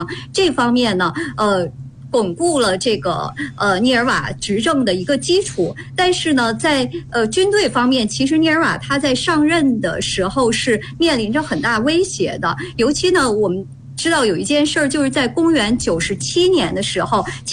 这方面呢，巩固了这个涅尔瓦执政的一个基础。但是呢，在军队方面，其实涅尔瓦他在上任的时候是面临着很大威胁的。尤其呢，我们知道有一件事儿，就是在公元97年的时候。